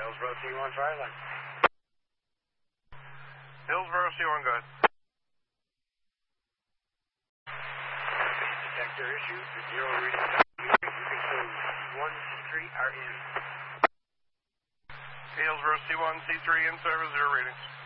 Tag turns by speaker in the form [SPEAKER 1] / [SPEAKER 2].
[SPEAKER 1] Hillsboro C1, try line.
[SPEAKER 2] Hillsboro C1, go ahead.
[SPEAKER 1] Detector issue, the 0 reading. You can show C1, C3 are in.
[SPEAKER 2] Hillsboro C1, C3 in service, 0 readings.